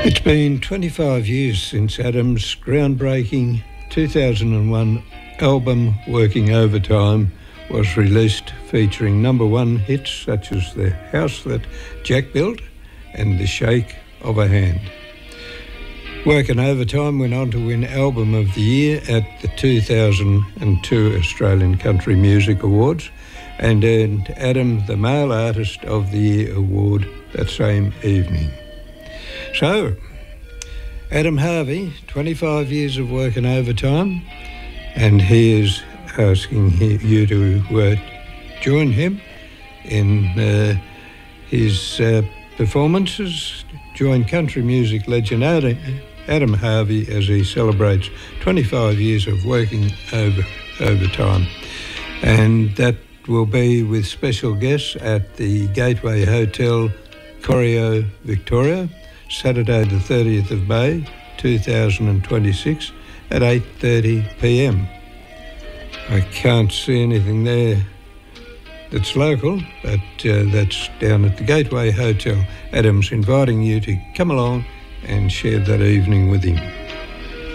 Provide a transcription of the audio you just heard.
It's been 25 years since Adam's groundbreaking 2001 album Working Overtime was released, featuring number one hits such as The House That Jack Built and The Shake of a Hand. Working Overtime went on to win Album of the Year at the 2002 Australian Country Music Awards and earned Adam the Male Artist of the Year award that same evening. So, Adam Harvey, 25 years of working overtime, and he is asking you to join him in his performances. Join country music legend Adam Harvey as he celebrates 25 years of working overtime. And that will be with special guests at the Gateway Hotel, Corio, Victoria, Saturday the 30th of May 2026 at 8:30 p.m. I can't see anything there that's local, but that's down at the Gateway Hotel. Adam's inviting you to come along and share that evening with him.